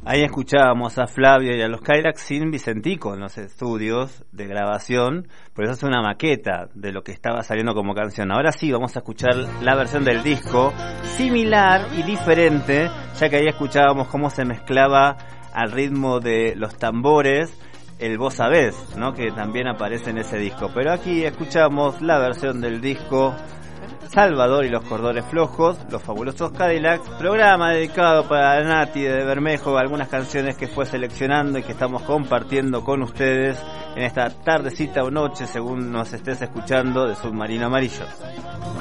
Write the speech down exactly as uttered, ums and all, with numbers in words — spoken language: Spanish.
Ahí escuchábamos a Flavio y a los Cadillacs sin Vicentico en los estudios de grabación, por eso es una maqueta de lo que estaba saliendo como canción. Ahora sí, vamos a escuchar la versión del disco, similar y diferente, ya que ahí escuchábamos cómo se mezclaba al ritmo de los tambores el Vos Sabés, ¿no? Que también aparece en ese disco. Pero aquí escuchamos la versión del disco Salvador y los Cordones Flojos, Los Fabulosos Cadillacs, programa dedicado para Nati de Bermejo, algunas canciones que fue seleccionando y que estamos compartiendo con ustedes en esta tardecita o noche, según nos estés escuchando, de Submarino Amarillo.